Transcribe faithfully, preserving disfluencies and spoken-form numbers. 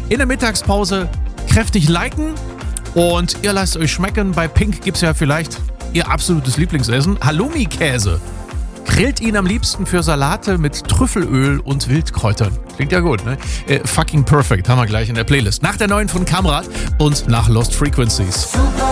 in der Mittagspause kräftig liken und ihr lasst euch schmecken. Bei Pink gibt's ja vielleicht ihr absolutes Lieblingsessen, Halloumi-Käse. Grillt ihn am liebsten für Salate mit Trüffelöl und Wildkräutern. Klingt ja gut, ne? Äh, fucking perfect, haben wir gleich in der Playlist. Nach der neuen von Kamrat und nach Lost Frequencies.